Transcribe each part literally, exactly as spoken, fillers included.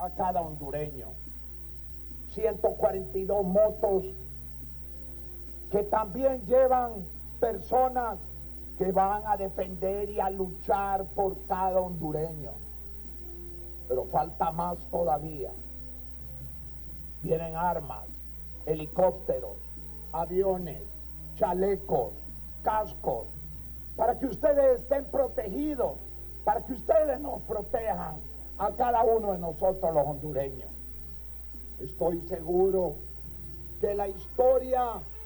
a cada hondureño. ciento cuarenta y dos motos que también llevan personas que van a defender y a luchar por cada hondureño. Pero falta más todavía. Vienen armas, helicópteros, aviones, chalecos, cascos, para que ustedes estén protegidos, para que ustedes nos protejan a cada uno de nosotros los hondureños. Estoy seguro que la historia,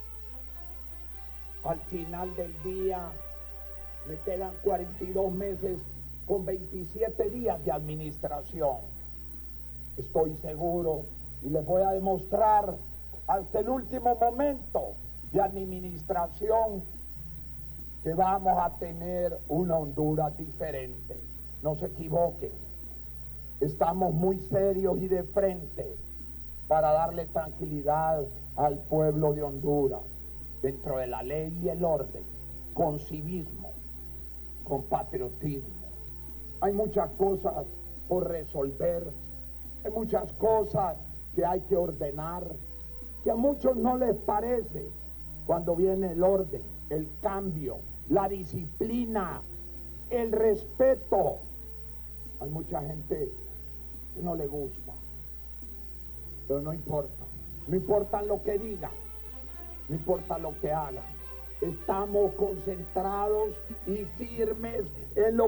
al final del día, me quedan cuarenta y dos meses con veintisiete días de administración. Estoy seguro y les voy a demostrar hasta el último momento de administración que vamos a tener una Honduras diferente. No se equivoquen, estamos muy serios y de frente para darle tranquilidad al pueblo de Honduras, dentro de la ley y el orden, con civismo, con patriotismo. Hay muchas cosas por resolver, hay muchas cosas que hay que ordenar, que a muchos no les parece cuando viene el orden, el cambio, la disciplina, el respeto. Hay mucha gente que no le gusta, pero no importa, no importa lo que digan, no importa lo que hagan, estamos concentrados y firmes en lo